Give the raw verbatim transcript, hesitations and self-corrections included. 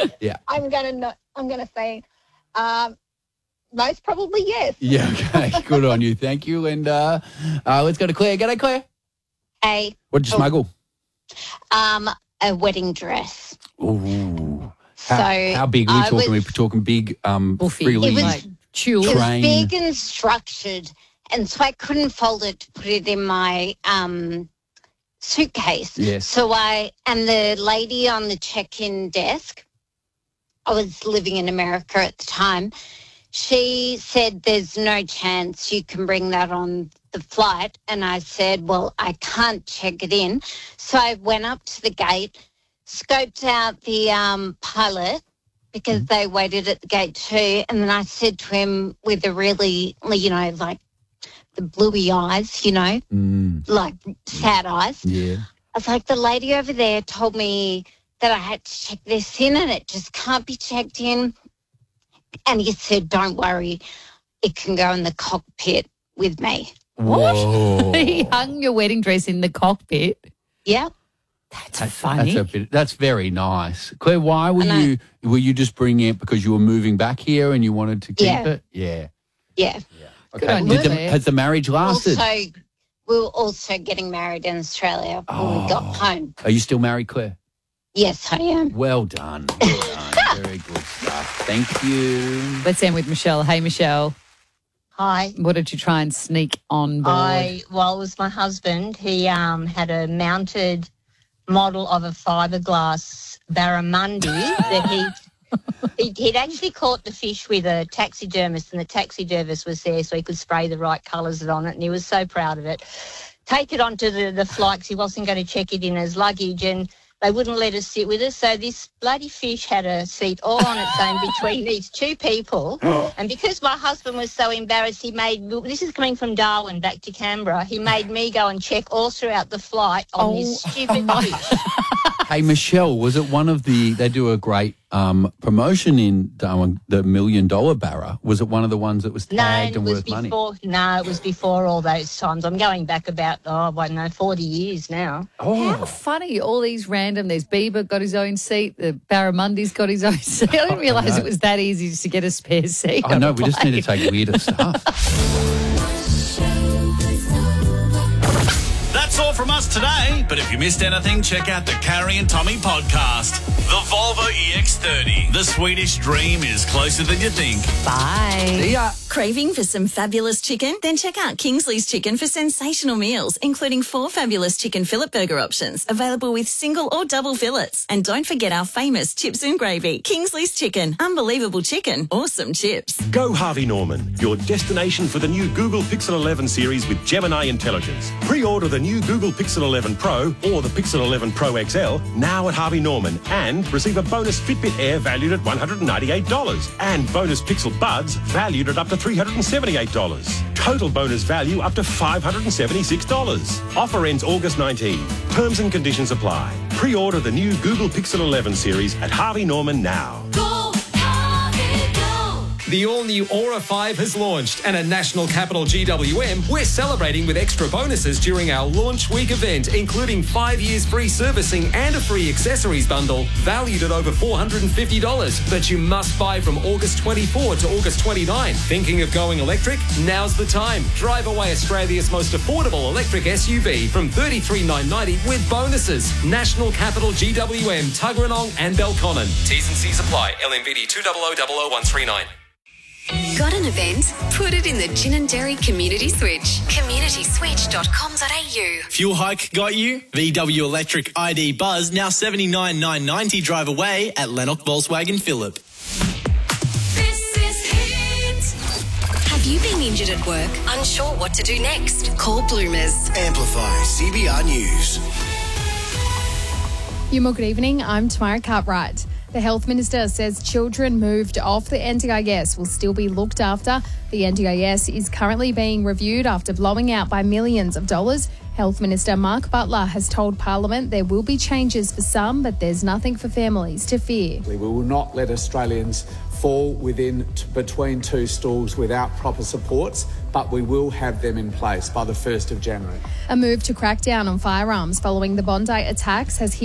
Yeah. I'm gonna not, I'm gonna say um, most probably yes. Yeah, okay. Good on you. Thank you. And uh, uh, let's go to Claire. G'day, Claire. Hey. What did you oh, smuggle? Um, a wedding dress. Ooh. So How, how big are we I talking? was- We're talking big, um, Buffy. freely It was- Like, chew. It was train. big and structured, and so I couldn't fold it to put it in my um, suitcase. Yes. So I and the lady on the check-in desk, I was living in America at the time, she said, there's no chance you can bring that on the flight. And I said, well, I can't check it in. So I went up to the gate, scoped out the um, pilot because they waited at the gate too. And then I said to him with a really, you know, like the bluey eyes, you know, Mm, like sad eyes. yeah. I was like, the lady over there told me that I had to check this in and it just can't be checked in. And he said, don't worry, it can go in the cockpit with me. Whoa. He hung your wedding dress in the cockpit. Yeah. That's, That's, funny. That's, a bit, that's very nice. Claire, why were I know. you were you just bringing it because you were moving back here and you wanted to keep Yeah. it? Yeah. Yeah. Okay. on Did you, the, Claire. has the marriage lasted? Also, we were also getting married in Australia when we got Oh. home. Are you still married, Claire? Yes, I am. Well done. Well done. Very good stuff. Thank you. Let's end with Michelle. Hey, Michelle. Hi. What did you try and sneak on board? I well, it was my husband. He um had a mounted model of a fiberglass barramundi that he he'd, he'd actually caught the fish with a taxidermist, and the taxidermist was there so he could spray the right colours on it, and he was so proud of it. Take it onto the, the flight 'cause he wasn't going to check it in as luggage, and they wouldn't let us sit with us. So this bloody fish had a seat all on its own between these two people. And because my husband was so embarrassed, he made, this is coming from Darwin back to Canberra, he made me go and check all throughout the flight on this stupid fish. Hey, Michelle, was it one of the, they do a great um, promotion in Darwin, the Million Dollar Barra. Was it one of the ones that was No, tagged it and was worth money? before. No, it was before all those times. I'm going back about, oh, I don't know, forty years now. How funny. All these random, there's Bieber got his own seat, the Barramundi's got his own seat. I didn't realise know. it was that easy just to get a spare seat. I on know, a we just need to plane. take weirder stuff. That's all from us today, but if you missed anything, check out the Carrie and Tommy podcast. The Volvo E X thirty. The Swedish dream is closer than you think. Bye. See ya. Craving for some fabulous chicken? Then check out Kingsley's Chicken for sensational meals, including four fabulous chicken fillet burger options, available with single or double fillets. And don't forget our famous chips and gravy. Kingsley's Chicken. Unbelievable chicken. Awesome chips. Go Harvey Norman, your destination for the new Google Pixel eleven series with Gemini Intelligence. Pre-order the new Google Pixel eleven Pro or the Pixel eleven Pro X L now at Harvey Norman and receive a bonus Fitbit Air valued at one hundred ninety-eight dollars and bonus Pixel Buds valued at up to three hundred seventy-eight dollars. Total bonus value up to five hundred seventy-six dollars. Offer ends August nineteenth. Terms and conditions apply. Pre-order the new Google Pixel eleven series at Harvey Norman now. The all-new Aura five has launched, and at National Capital G W M, we're celebrating with extra bonuses during our launch week event, including five years free servicing and a free accessories bundle valued at over four hundred fifty dollars that you must buy from August twenty-fourth to August twenty-ninth. Thinking of going electric? Now's the time. Drive away Australia's most affordable electric S U V from thirty-three thousand nine hundred ninety dollars with bonuses. National Capital G W M, Tuggeranong and Belconnen. T's and C's apply. L M V D two zero zero zero zero one three nine. Got an event? Put it in the Ginninderry Community Switch. community switch dot com dot a u. Fuel hike got you? V W Electric I D Buzz now seventy-nine thousand nine hundred ninety drive away at Lennox Volkswagen Phillip. This is Hit. Have you been injured at work? Unsure what to do next? Call Bloomers. Amplify C B R News. You more good evening. I'm Tamara Cartwright. The Health Minister says children moved off the N D I S will still be looked after. The N D I S is currently being reviewed after blowing out by millions of dollars. Health Minister Mark Butler has told Parliament there will be changes for some, but there's nothing for families to fear. We will not let Australians fall within t- between two stools without proper supports, but we will have them in place by the first of January. A move to crack down on firearms following the Bondi attacks has hit